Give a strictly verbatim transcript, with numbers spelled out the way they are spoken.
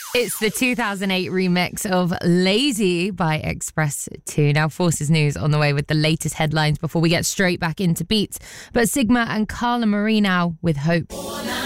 It's the two thousand eight remix of Lazy by Express two. Now, Forces News on the way with the latest headlines before we get straight back into beats. But Sigma and Carla Marie now with Hope.